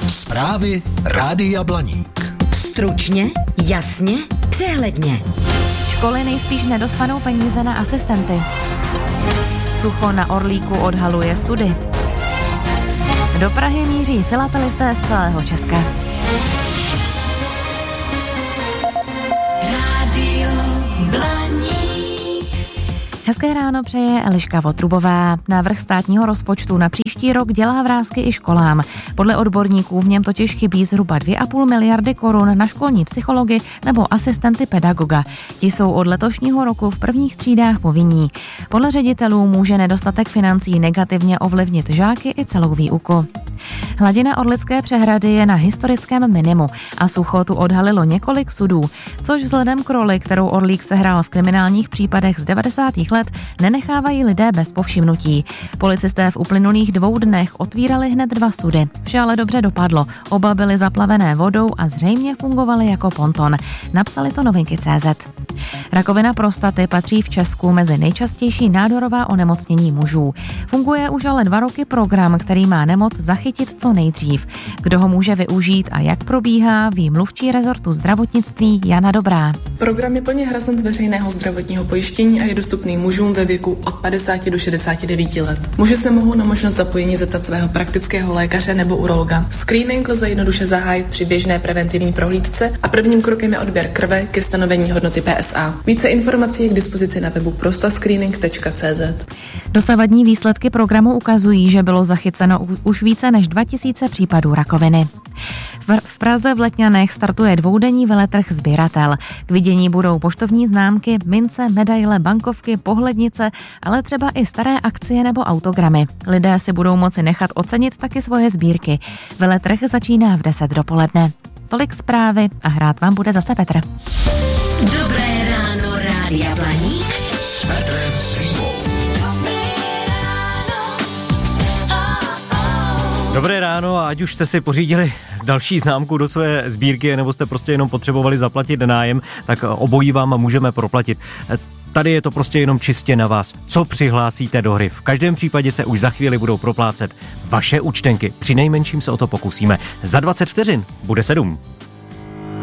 Zprávy Rádia Blaník. Stručně, jasně, přehledně. Školy nejspíš nedostanou peníze na asistenty. Sucho na Orlíku odhaluje sudy. Do Prahy míří filatelisté z celého Česka. Rádio Blaník. Hezké ráno přeje Eliška Votrubová. Návrh státního rozpočtu na příští rok dělá vrásky i školám. Podle odborníků v něm totiž chybí zhruba 2,5 miliardy korun na školní psychology nebo asistenty pedagoga. Ti jsou od letošního roku v prvních třídách povinní. Podle ředitelů může nedostatek financí negativně ovlivnit žáky i celou výuku. Hladina Orlické přehrady je na historickém minimu a sucho tu odhalilo několik sudů, což vzhledem k roli, kterou Orlík sehrál v kriminálních případech z 90. let, nenechávají lidé bez povšimnutí. Policisté v uplynulých 2 dnech otvírali hned 2 sudy. Vše ale dobře dopadlo. Oba byly zaplavené vodou a zřejmě fungovaly jako ponton. Napsali to Novinky.cz. Rakovina prostaty patří v Česku mezi nejčastější nádorová onemocnění mužů. Funguje už ale 2 roky program, který má nemoc zachytit co nejdřív. Kdo ho může využít a jak probíhá, ví mluvčí rezortu zdravotnictví Jana Dobrá. Program je plně hrazen z veřejného zdravotního pojištění a je dostupný mužům ve věku od 50 do 69 let. Muži se mohou na možnost zapojení zeptat svého praktického lékaře nebo urologa. Screening lze jednoduše zahájit při běžné preventivní prohlídce a prvním krokem je odběr krve ke stanovení hodnoty PSA. Více informací je k dispozici na webu prostascreening.cz. Dosavadní výsledky programu ukazují, že bylo zachyceno už více než 2000 případů rakoviny. V Praze v Letňanech startuje 2denní veletrh Sběratel. K vidění budou poštovní známky, mince, medaile, bankovky, pohlednice, ale třeba i staré akcie nebo autogramy. Lidé si budou moci nechat ocenit taky svoje sbírky. Veletrh začíná v 10 dopoledne. Tolik zprávy a hrát vám bude zase Petr. Dobré ráno, Rádia Blaník. S Petrem Svývou. Dobré ráno a ať už jste si pořídili další známku do své sbírky nebo jste prostě jenom potřebovali zaplatit nájem, tak obojí vám můžeme proplatit. Tady je to prostě jenom čistě na vás, co přihlásíte do hry. V každém případě se už za chvíli budou proplácet vaše účtenky. Přinejmenším se o to pokusíme. Za 20 vteřin bude 7.